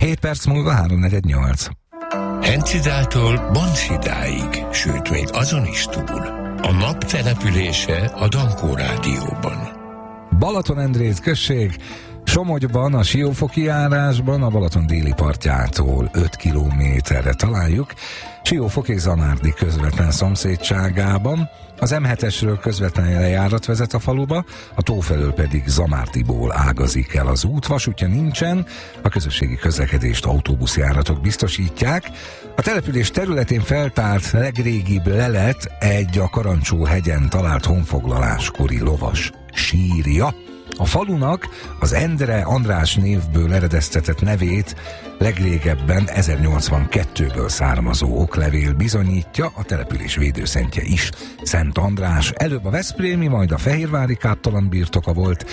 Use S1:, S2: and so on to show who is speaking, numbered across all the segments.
S1: 7 perc múlva 3:48.
S2: Hencidától Banszidáig, sőt még azon is túl. A nap települése a Dankó Rádióban.
S1: Balatonendrész község, Somogyban, a Siófoki járásban, a Balaton déli partjától 5 kilométerre találjuk, Siófok és Zamárdi közvetlen szomszédságában. Az M7-esről közvetlen lejárat vezet a faluba, a tó felől pedig Zamárdiból ágazik el az út. Vasútja nincsen, a közösségi közlekedést autóbuszjáratok biztosítják. A település területén feltárt legrégibb lelet egy a Karancsó-hegyen talált honfoglaláskori lovas sírja. A falunak az Endre András névből eredeztetett nevét legrégebben 1082-ből származó oklevél bizonyítja, a település védőszentje is Szent András. Előbb a veszprémi, majd a fehérvári káptalan birtoka volt,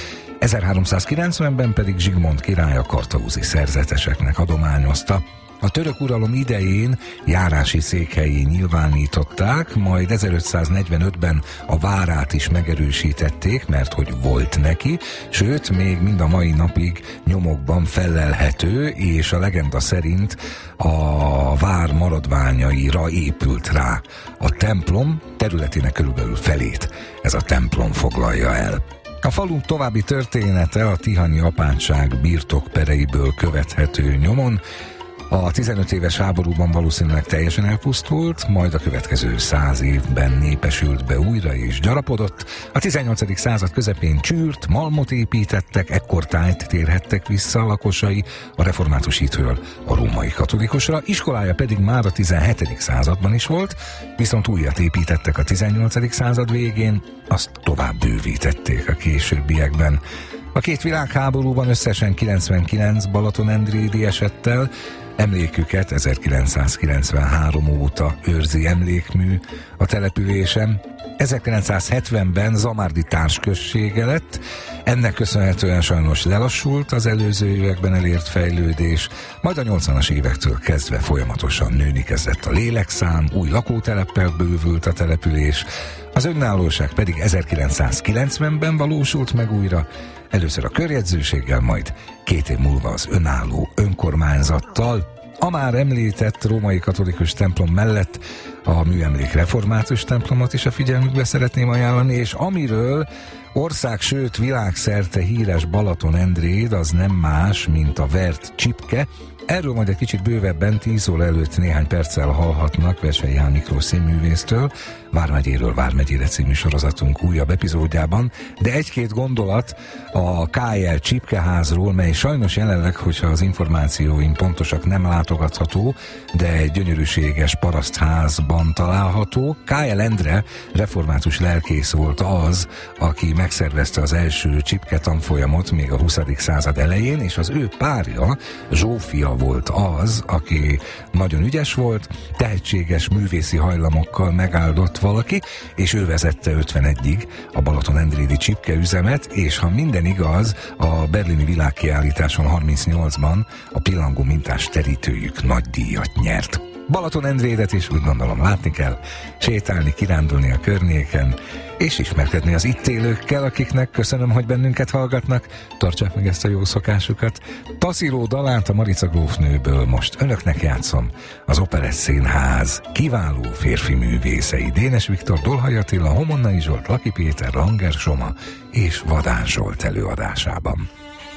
S1: 1390-ben pedig Zsigmond király a kartauzi szerzeteseknek adományozta. A török uralom idején járási székhelyé nyilvánították, majd 1545-ben a várát is megerősítették, mert hogy volt neki, sőt, még mind a mai napig nyomokban fellelhető, és a legenda szerint a vár maradványaira épült rá. A templom területének körülbelül felét ez a templom foglalja el. A falu további története a tihanyi apátság birtokpereiből követhető nyomon. A 15 éves háborúban valószínűleg teljesen elpusztult, majd a következő 100 évben népesült be újra és gyarapodott. A 18. század közepén csűrt, malmot építettek, ekkortájt térhettek vissza a lakosai a református hitről a római katolikusra, iskolája pedig már a 17. században is volt, viszont újat építettek a 18. század végén, azt tovább bővítették a későbbiekben. A két világháborúban összesen 99 balatonendrédi esettel emléküket 1993 óta őrzi emlékmű a településen. 1970-ben Zamárdi társközsége lett, ennek köszönhetően sajnos lelassult az előző években elért fejlődés, majd a 80-as évektől kezdve folyamatosan nőni kezdett a lélekszám, új lakóteleppel bővült a település, az önállóság pedig 1990-ben valósult meg újra, először a körjegyzőséggel, majd 2 év múlva az önálló önkormányzattal. A már említett római katolikus templom mellett a műemlék református templomot is a figyelmükbe szeretném ajánlani, és amiről ország, sőt világszerte híres Balatonendréd, az nem más, mint a vert csipke. Erről majd egy kicsit bővebben 10 óra előtt néhány perccel hallhatnak Versei Ján Miklós színművésztől, Vármegyéről Vármegyére című sorozatunk újabb epizódjában, de egy-két gondolat a KL Csipkeházról, mely sajnos jelenleg, hogyha az információim pontosak, nem látogatható, de egy gyönyörűséges parasztházban található. KL Endre református lelkész volt az, aki megszervezte az első csipke tanfolyamot még a 20. század elején, és az ő párja, Zsófia volt az, aki nagyon ügyes volt, tehetséges művészi hajlamokkal megáldott valaki, és ő vezette 51-ig a Balatonendrédi csipke üzemet, és ha minden igaz, a berlini világkiállításon 38-ban a pillangó mintás terítőjük nagy díjat nyert. Balatonendrédet is úgy gondolom látni kell, sétálni, kirándulni a környéken, és ismerkedni az itt élőkkel, akiknek köszönöm, hogy bennünket hallgatnak, tartsák meg ezt a jó szokásukat. Tasziló dalát a Marica grófnőből most önöknek játszom, az Operett Színház kiváló férfi művészei, Dénes Viktor, Dolhaj Attila, Homonnai Zsolt, Laki Péter, Langer Soma és Vadán Zsolt előadásában.